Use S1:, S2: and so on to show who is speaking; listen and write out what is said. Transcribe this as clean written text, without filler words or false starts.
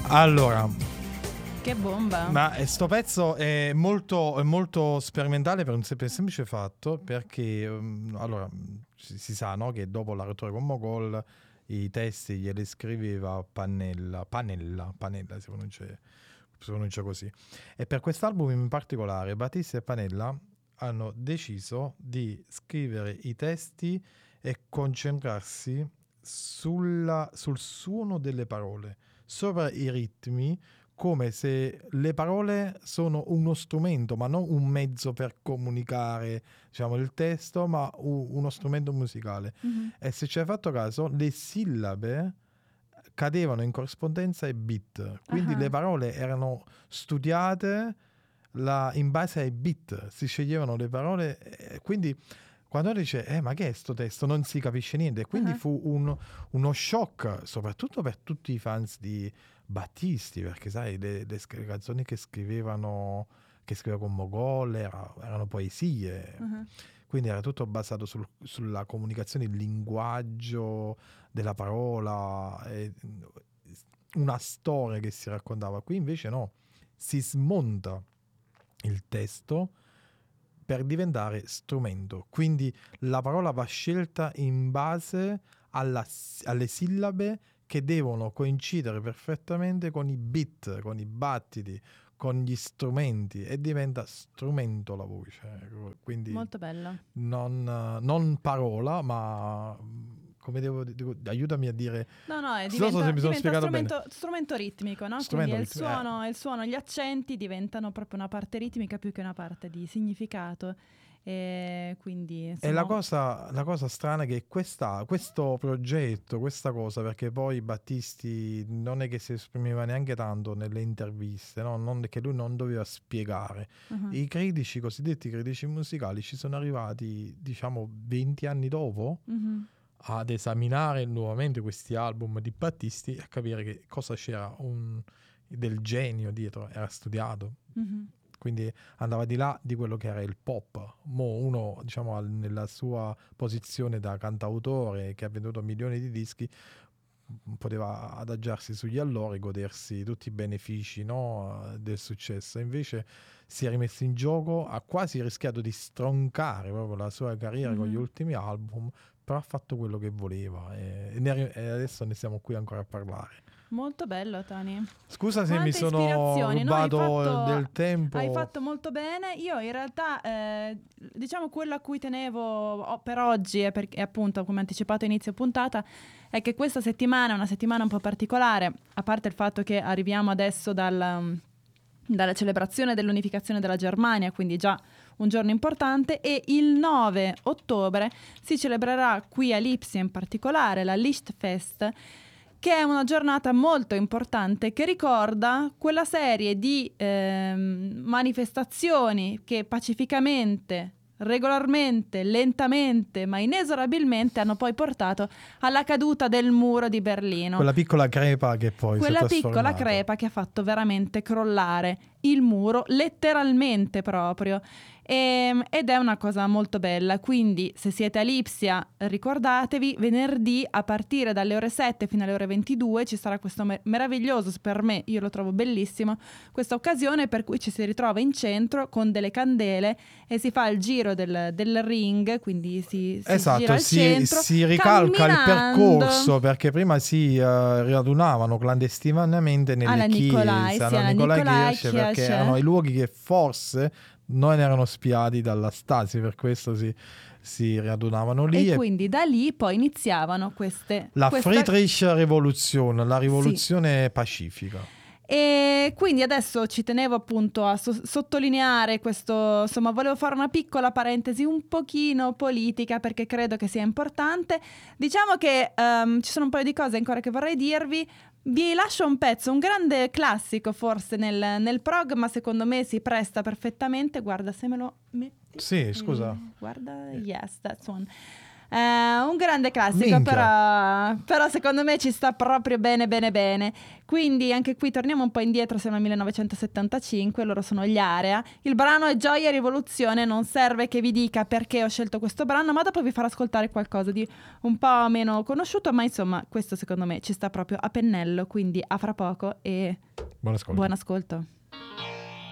S1: Allora,
S2: Che bomba.
S1: ma sto pezzo è molto sperimentale per per il semplice fatto perché allora si sa, no, che dopo la rottura con Mogol i testi glieli scriveva Panella si pronuncia così. E per quest'album in particolare Battisti e Panella hanno deciso di scrivere i testi e concentrarsi sul suono delle parole, sopra i ritmi, come se le parole sono uno strumento, ma non un mezzo per comunicare, diciamo, il testo, ma uno strumento musicale.
S2: Mhm.
S1: E se ci hai fatto caso, le sillabe cadevano in corrispondenza ai beat, quindi
S2: Ah.
S1: le parole erano studiate in base ai beat, si sceglievano le parole, quindi quando dice ma che è sto testo, non si capisce niente, quindi
S2: Ah.
S1: fu uno shock soprattutto per tutti i fans di Battisti, perché sai le canzoni che scriveva con Mogol erano poesie,
S2: Ah.
S1: quindi era tutto basato sulla comunicazione, il linguaggio della parola, una storia che si raccontava. Qui invece no, si smonta il testo per diventare strumento, quindi la parola va scelta in base alle sillabe che devono coincidere perfettamente con i beat, con i battiti, con gli strumenti, e diventa strumento la voce, quindi
S2: Molto bella.
S1: non parola, ma come aiutami a dire.
S2: No,
S1: Non so se mi sono spiegato bene.
S2: strumento ritmico, no?
S1: Strumento
S2: Quindi
S1: ritmico,
S2: il suono, gli accenti diventano proprio una parte ritmica più che una parte di significato. E quindi,
S1: E
S2: insomma,
S1: la cosa strana è che questo progetto, questa cosa, perché poi Battisti non è che si esprimeva neanche tanto nelle interviste, no? Che lui non doveva spiegare. I critici, cosiddetti critici musicali, ci sono arrivati, diciamo, 20 anni dopo ad esaminare nuovamente questi album di Battisti e a capire che cosa c'era del genio dietro, era studiato. Quindi andava di là di quello che era il pop. Uno, diciamo, nella sua posizione da cantautore che ha venduto milioni di dischi, poteva adagiarsi sugli allori, godersi tutti i benefici, no, del successo. Invece si è rimesso in gioco, ha quasi rischiato di stroncare proprio la sua carriera con gli ultimi album, però ha fatto quello che voleva e adesso ne siamo qui ancora a parlare.
S2: molto bello, Tony.
S1: Scusa se
S2: Quante
S1: mi sono
S2: ispirazioni, no?
S1: rubato del tempo.
S2: Hai fatto molto bene. Io in realtà, diciamo, quello a cui tenevo per oggi, e appunto, come anticipato inizio puntata, è che questa settimana è una settimana un po' particolare, a parte il fatto che arriviamo adesso dalla celebrazione dell'unificazione della Germania, quindi già un giorno importante, e il 9 ottobre si celebrerà qui a Lipsia in particolare la Lichtfest, che è una giornata molto importante che ricorda quella serie di manifestazioni che pacificamente, regolarmente, lentamente, ma inesorabilmente hanno poi portato alla caduta del muro di Berlino.
S1: Quella piccola crepa che poi
S2: Quella
S1: si è
S2: piccola
S1: trasformata.
S2: crepa che ha fatto veramente crollare il muro, letteralmente proprio. Ed è una cosa molto bella. Quindi, se siete a Lipsia, ricordatevi, venerdì a partire dalle ore 7 fino alle ore 22 ci sarà questo meraviglioso, per me, io lo trovo bellissimo, questa occasione per cui ci si ritrova in centro con delle candele e si fa il giro del ring, quindi si gira al centro,
S1: si ricalca il
S2: camminando.
S1: percorso, perché prima si radunavano clandestinamente nelle
S2: Alla Nicolai,
S1: chiese,
S2: sì,
S1: alla
S2: alla
S1: Nicolai
S2: Nicolai
S1: Kirche, perché
S2: Kirche.
S1: erano i luoghi che forse non erano spiati dalla Stasi, per questo si radunavano lì.
S2: E quindi da lì poi iniziavano questa
S1: Friedrich Revolution, la rivoluzione pacifica.
S2: E quindi adesso ci tenevo appunto a sottolineare questo, insomma, volevo fare una piccola parentesi un pochino politica perché credo che sia importante. Diciamo che ci sono un paio di cose ancora che vorrei dirvi. Vi lascio un pezzo, un grande classico forse nel prog, ma secondo me si presta perfettamente. Guarda se me lo metti.
S1: Sì, scusa.
S2: Guarda, yes, that's one. Un grande classico, però secondo me ci sta proprio bene. Quindi anche qui torniamo un po' indietro, siamo al 1975, loro sono gli Area. Il brano è Gioia e Rivoluzione, non serve che vi dica perché ho scelto questo brano, ma dopo vi farò ascoltare qualcosa di un po' meno conosciuto, ma insomma questo secondo me ci sta proprio a pennello, quindi a fra poco e
S1: buon ascolto.
S2: Buon ascolto.